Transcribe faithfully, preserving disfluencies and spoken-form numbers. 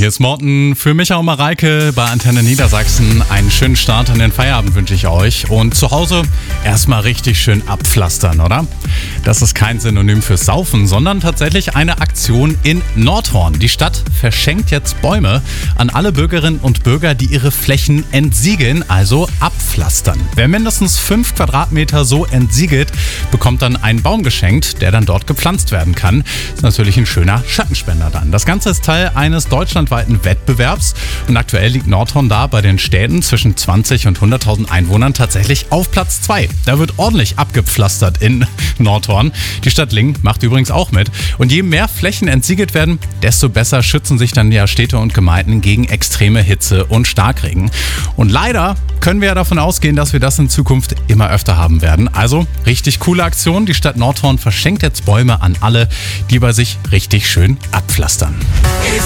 Hier ist Morten für Micha und Mareike bei Antenne Niedersachsen. Einen schönen Start in den Feierabend wünsche ich euch. Und zu Hause erstmal richtig schön abpflastern, oder? Das ist kein Synonym fürs Saufen, sondern tatsächlich eine Aktion in Nordhorn. Die Stadt verschenkt jetzt Bäume an alle Bürgerinnen und Bürger, die ihre Flächen entsiegeln, also abpflastern. Wer mindestens fünf Quadratmeter so entsiegelt, bekommt dann einen Baum geschenkt, der dann dort gepflanzt werden kann. Ist natürlich ein schöner Schattenspender dann. Das Ganze ist Teil eines deutschlandweiten Wettbewerbs und aktuell liegt Nordhorn da bei den Städten zwischen zwanzig und hunderttausend Einwohnern tatsächlich auf Platz zwei. Da wird ordentlich abgepflastert in Nordhorn. Die Stadt Lingen macht übrigens auch mit. Und je mehr Flächen entsiegelt werden, desto besser schützen sich dann ja Städte und Gemeinden gegen extreme Hitze und Starkregen. Und leider können wir ja davon ausgehen, dass wir das in Zukunft immer öfter haben werden. Also richtig coole Aktion. Die Stadt Nordhorn verschenkt jetzt Bäume an alle, die bei sich richtig schön abpflastern.